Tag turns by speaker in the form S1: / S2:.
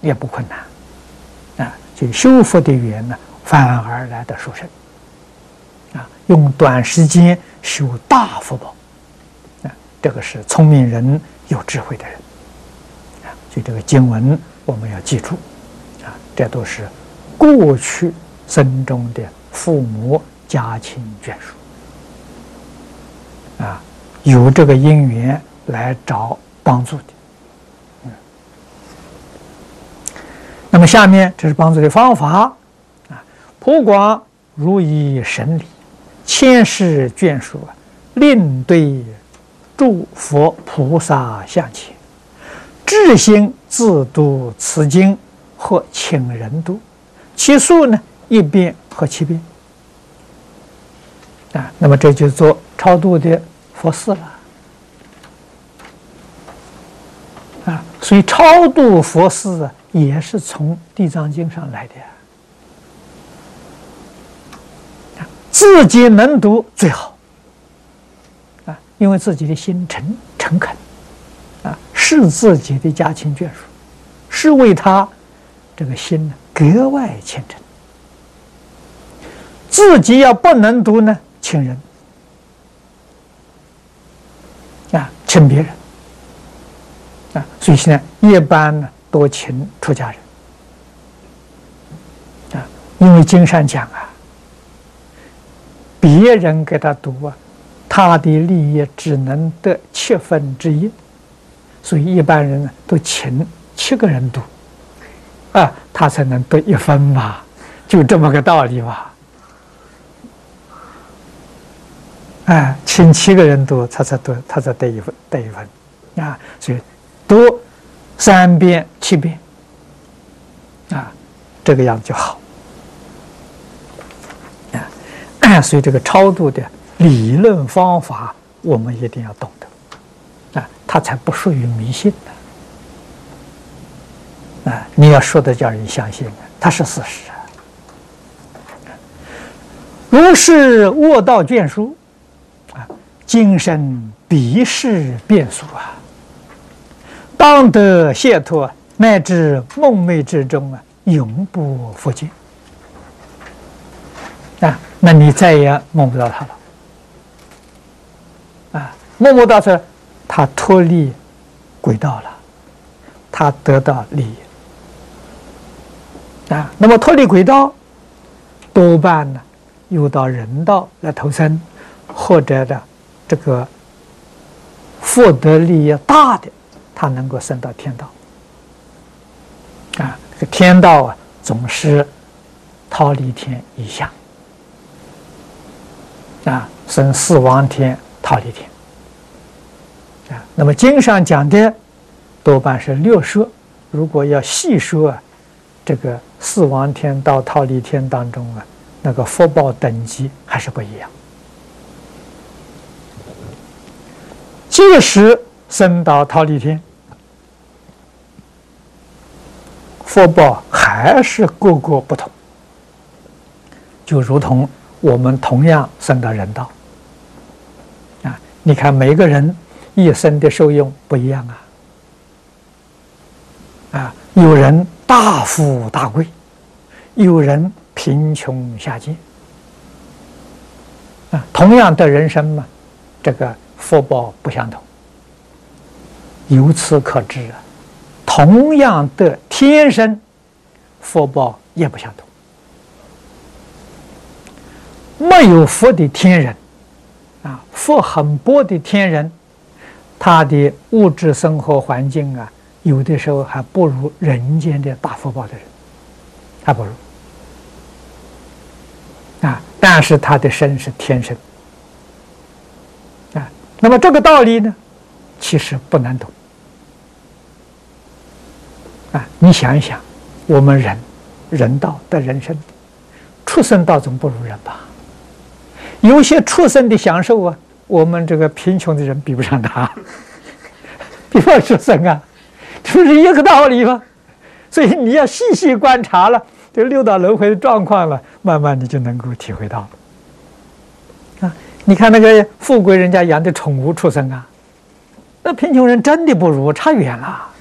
S1: 也不困难，就修福的缘呢，反而来得殊胜，用短时间修大福报，这个是聪明人、有智慧的人，所以这个经文我们要记住，这都是过去生中的父母家亲眷属，有这个因缘来找帮助的。那么下面这是帮助的方法，普广如以神理，千世眷属，令对诸佛菩萨像前，至心自读此经，或请人读，其数呢1遍或7遍，那么这就做超度的佛事了，所以超度佛事也是从《地藏经》上来的，自己能读最好，因为自己的心诚恳，是自己的家亲眷属，是为他这个心呢格外虔诚。自己要不能读呢，请人，请别人，所以现在一般呢多请出家人，因为经上讲别人给他读他的利益只能得1/7，所以一般人呢都请7个人读，他才能得1分嘛，就这么个道理吧。请7个人读，他才得1分，所以读3遍、7遍，这个样子就好。所以这个超度的理论方法，我们一定要懂得，它才不属于迷信的。你要说的叫人相信，它是事实。如是卧道眷属，今生彼世变数当得解脱，乃至梦寐之中永不复见。那你再也梦不到他了，梦不到他脱离轨道了，他得到利益，那么脱离轨道，多半呢又到人道来投生，或者的这个福德利益大的，他能够升到天道，这个天道总是忉利天以下，升四王天、忉利天，那么经上讲的多半是6说，如果要细说这个四王天到忉利天当中那个福报等级还是不一样。即使升到忉利天，福报还是各个不同，就如同我们同样升到人道，你看每个人一生的受用不一样有人大富大贵，有人贫穷下贱，同样的人生嘛，这个福报不相同。由此可知同样的天生，福报也不相同。没有福的天人福很薄的天人，他的物质生活环境有的时候还不如人间的大福报的人，还不如但是他的生是天生那么这个道理呢，其实不难懂你想一想，我们人道的人生，畜生道总不如人吧？有些畜生的享受我们这个贫穷的人比不上他，比不上畜生这不是一个道理吗？所以你要细细观察了这六道轮回的状况了，慢慢你就能够体会到你看那个富贵人家养的宠物畜生那贫穷人真的不如，差远了。